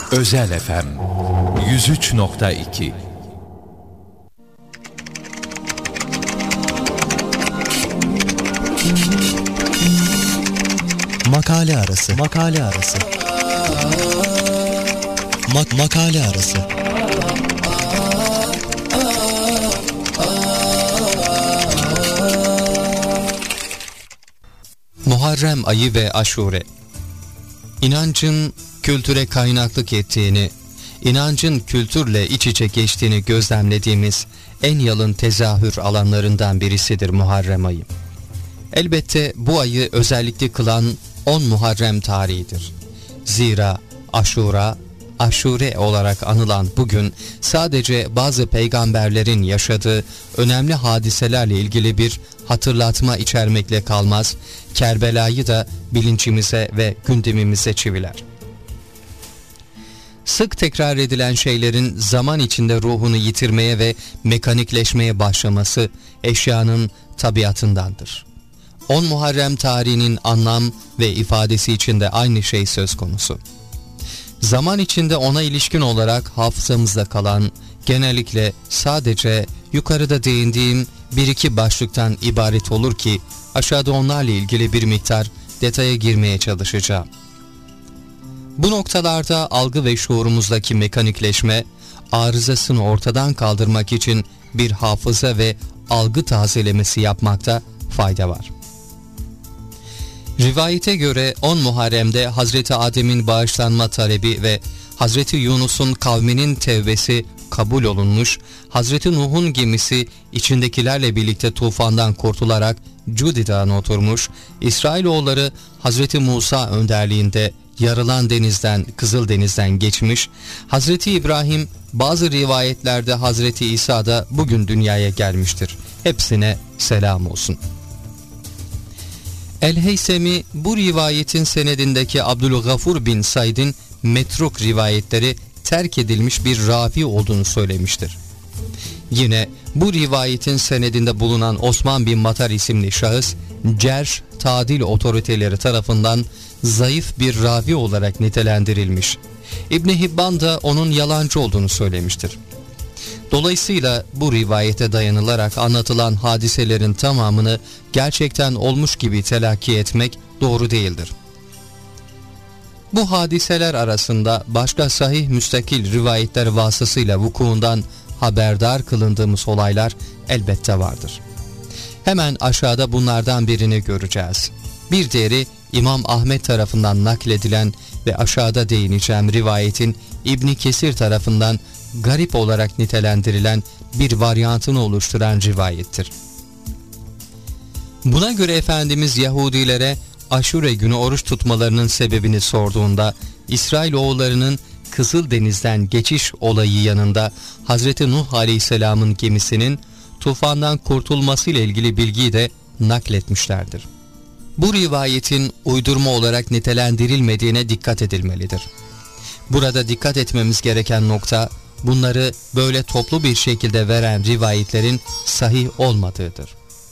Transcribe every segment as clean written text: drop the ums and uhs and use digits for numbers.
Özel FM 103.2 Makale arası. Makale arası. Makale arası. Muharrem ayı ve Aşure. İnancın kültüre kaynaklık ettiğini, inancın kültürle iç içe geçtiğini gözlemlediğimiz en yalın tezahür alanlarından birisidir Muharrem ayı. Elbette bu ayı özellikle kılan 10 Muharrem tarihidir. Zira Aşura, Aşure olarak anılan bugün sadece bazı peygamberlerin yaşadığı önemli hadiselerle ilgili bir hatırlatma içermekle kalmaz, Kerbela'yı da bilincimize ve gündemimize çiviler. Sık tekrar edilen şeylerin zaman içinde ruhunu yitirmeye ve mekanikleşmeye başlaması eşyanın tabiatındandır. 10 Muharrem tarihinin anlam ve ifadesi içinde aynı şey söz konusu. Zaman içinde ona ilişkin olarak hafızamızda kalan, genellikle sadece yukarıda değindiğim bir iki başlıktan ibaret olur ki aşağıda onlarla ilgili bir miktar detaya girmeye çalışacağım. Bu noktalarda algı ve şuurumuzdaki mekanikleşme arızasını ortadan kaldırmak için bir hafıza ve algı tazelemesi yapmakta fayda var. Rivayete göre 10 Muharrem'de Hazreti Adem'in bağışlanma talebi ve Hazreti Yunus'un kavminin tevbesi kabul olunmuş, Hazreti Nuh'un gemisi içindekilerle birlikte tufandan kurtularak Cudi Dağı'na oturmuş, İsrailoğulları Hazreti Musa önderliğinde Yarılan Deniz'den, Kızıldeniz'den geçmiş, Hazreti İbrahim, bazı rivayetlerde Hazreti İsa da bugün dünyaya gelmiştir. Hepsine selam olsun. El-Heysemi bu rivayetin senedindeki Abdülgafur bin Said'in metruk rivayetleri terk edilmiş bir ravi olduğunu söylemiştir. Yine bu rivayetin senedinde bulunan Osman bin Matar isimli şahıs, cerh tadil otoriteleri tarafından zayıf bir ravi olarak nitelendirilmiş. İbn Hibban da onun yalancı olduğunu söylemiştir. Dolayısıyla bu rivayete dayanılarak anlatılan hadiselerin tamamını gerçekten olmuş gibi telakki etmek doğru değildir. Bu hadiseler arasında başka sahih müstakil rivayetler vasıtasıyla vukuundan haberdar kılındığımız olaylar elbette vardır. Hemen aşağıda bunlardan birini göreceğiz. Bir diğeri İmam Ahmet tarafından nakledilen ve aşağıda değineceğim rivayetin İbn Kesir tarafından garip olarak nitelendirilen bir varyantını oluşturan rivayettir. Buna göre Efendimiz Yahudilere Aşure günü oruç tutmalarının sebebini sorduğunda İsrailoğullarının Kızıldeniz'den geçiş olayı yanında Hazreti Nuh Aleyhisselam'ın gemisinin tufandan kurtulmasıyla ilgili bilgiyi de nakletmişlerdir. Bu rivayetin uydurma olarak nitelendirilmediğine dikkat edilmelidir. Burada dikkat etmemiz gereken nokta, bunları böyle toplu bir şekilde veren rivayetlerin sahih olmadığıdır.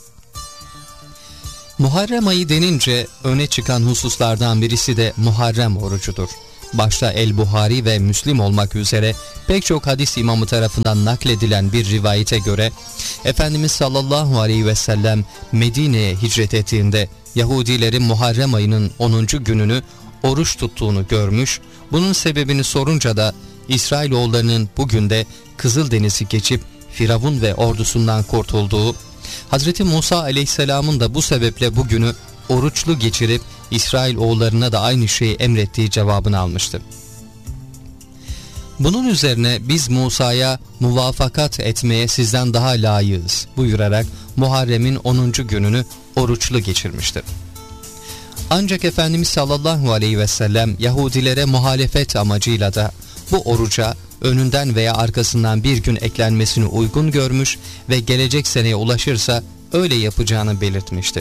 Muharrem ayı denince öne çıkan hususlardan birisi de Muharrem orucudur. Başta El-Buhari ve Müslim olmak üzere pek çok hadis imamı tarafından nakledilen bir rivayete göre Efendimiz sallallahu aleyhi ve sellem Medine'ye hicret ettiğinde Yahudilerin Muharrem ayının 10. gününü oruç tuttuğunu görmüş, bunun sebebini sorunca da İsrailoğullarının bugün de Kızıldeniz'i geçip Firavun ve ordusundan kurtulduğu, Hazreti Musa aleyhisselamın da bu sebeple bugünü oruçlu geçirip İsrailoğullarına da aynı şeyi emrettiği cevabını almıştı. Bunun üzerine biz Musa'ya muvafakat etmeye sizden daha layığız buyurarak Muharrem'in 10. gününü oruçlu geçirmiştir. Ancak Efendimiz sallallahu aleyhi ve sellem Yahudilere muhalefet amacıyla da bu oruca önünden veya arkasından bir gün eklenmesini uygun görmüş ve gelecek seneye ulaşırsa öyle yapacağını belirtmişti.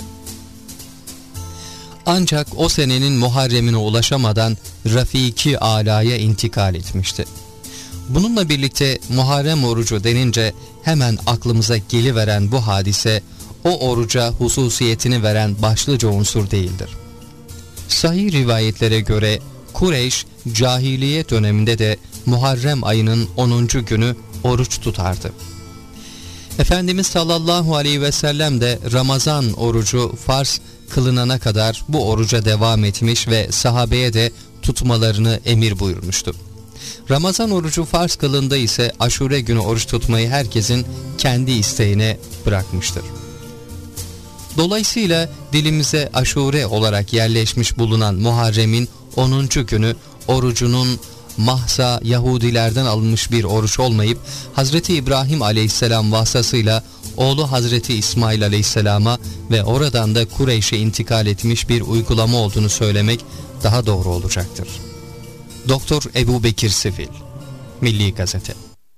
Ancak o senenin Muharrem'ine ulaşamadan Rafiki Ala'ya intikal etmişti. Bununla birlikte Muharrem orucu denince hemen aklımıza geliveren bu hadise o oruca hususiyetini veren başlıca unsur değildir. Sahih rivayetlere göre Kureyş cahiliye döneminde de Muharrem ayının 10. günü oruç tutardı. Efendimiz sallallahu aleyhi ve sellem de Ramazan orucu farz kılınana kadar bu oruca devam etmiş ve sahabeye de tutmalarını emir buyurmuştu. Ramazan orucu farz kılında ise Aşure günü oruç tutmayı herkesin kendi isteğine bırakmıştır. Dolayısıyla dilimize Aşure olarak yerleşmiş bulunan Muharrem'in 10. günü orucunun mahza Yahudilerden alınmış bir oruç olmayıp Hazreti İbrahim aleyhisselam vasıtasıyla oğlu Hazreti İsmail aleyhisselama ve oradan da Kureyş'e intikal etmiş bir uygulama olduğunu söylemek daha doğru olacaktır. Doktor Ebu Bekir Sivil, Milli Gazete.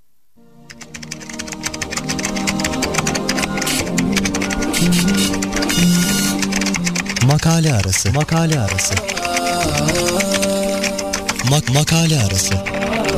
Makale arası. Makale arası.